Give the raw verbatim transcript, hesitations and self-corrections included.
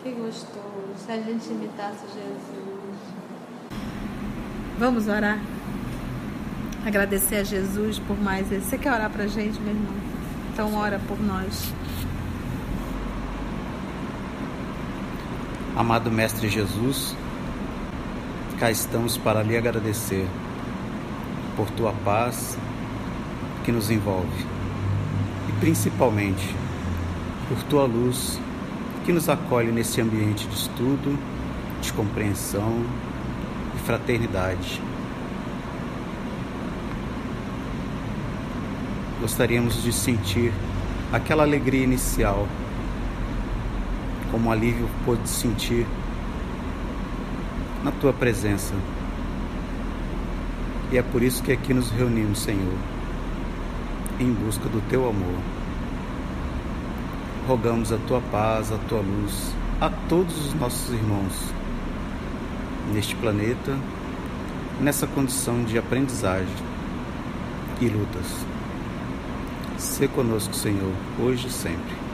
Que gostoso, se a gente imitasse Jesus. Vamos orar? Agradecer a Jesus por mais esse. Você quer orar pra gente, meu irmão? Então ora por nós. Amado Mestre Jesus, cá estamos para lhe agradecer por tua paz que nos envolve e principalmente por tua luz que nos acolhe nesse ambiente de estudo, de compreensão e fraternidade. Gostaríamos de sentir aquela alegria inicial, como alívio pôde sentir na tua presença. E é por isso que aqui nos reunimos, Senhor, em busca do teu amor. Rogamos a tua paz, a tua luz a todos os nossos irmãos neste planeta, nessa condição de aprendizagem e lutas. Sê conosco, Senhor, hoje e sempre.